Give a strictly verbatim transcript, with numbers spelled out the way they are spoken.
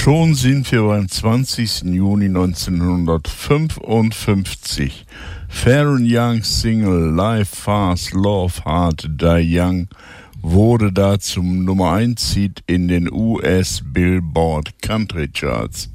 Schon sind wir beim zwanzigsten Juni neunzehnhundertfünfundfünfzig. Faron Youngs Single Life Fast, Love Hard, Die Young wurde da zum Nummer eins Hit in den U S Billboard Country Charts.